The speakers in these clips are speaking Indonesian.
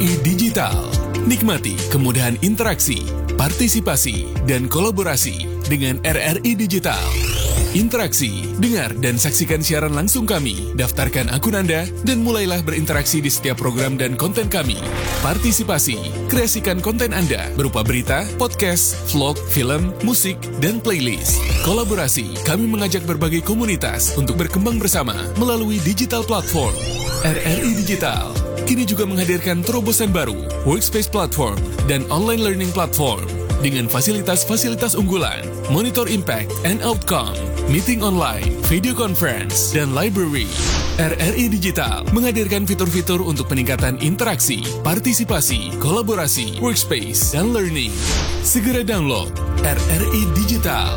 RRI Digital. Nikmati kemudahan interaksi, partisipasi, dan kolaborasi dengan RRI Digital. Interaksi, dengar dan saksikan siaran langsung kami, daftarkan akun Anda, dan mulailah berinteraksi di setiap program dan konten kami. Partisipasi, kreasikan konten Anda berupa berita, podcast, vlog, film, musik, dan playlist. Kolaborasi, kami mengajak berbagai komunitas untuk berkembang bersama melalui digital platform. RRI Digital kini juga menghadirkan terobosan baru, workspace platform, dan online learning platform. Dengan fasilitas-fasilitas unggulan, monitor impact and outcome, meeting online, video conference, dan library. RRI Digital menghadirkan fitur-fitur untuk peningkatan interaksi, partisipasi, kolaborasi, workspace, dan learning. Segera download RRI Digital.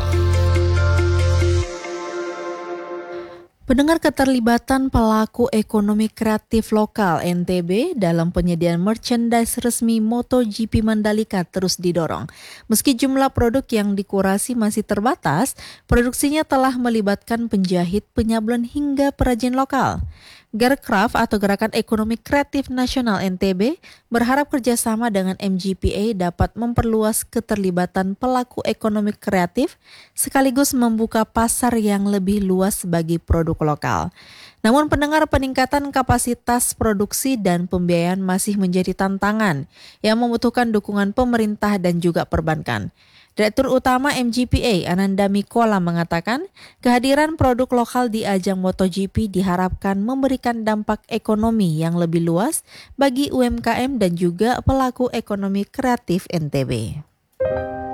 Pendengar, keterlibatan pelaku ekonomi kreatif lokal NTB dalam penyediaan merchandise resmi MotoGP Mandalika terus didorong. Meski jumlah produk yang dikurasi masih terbatas, produksinya telah melibatkan penjahit, penyablon hingga perajin lokal. Gercraft atau Gerakan Ekonomi Kreatif Nasional NTB berharap kerjasama dengan MGPA dapat memperluas keterlibatan pelaku ekonomi kreatif sekaligus membuka pasar yang lebih luas bagi produk lokal. Namun pendengar, peningkatan kapasitas produksi dan pembiayaan masih menjadi tantangan yang membutuhkan dukungan pemerintah dan juga perbankan. Direktur Utama MGPA Ananda Mikola mengatakan kehadiran produk lokal di ajang MotoGP diharapkan memberikan dampak ekonomi yang lebih luas bagi UMKM dan juga pelaku ekonomi kreatif NTB.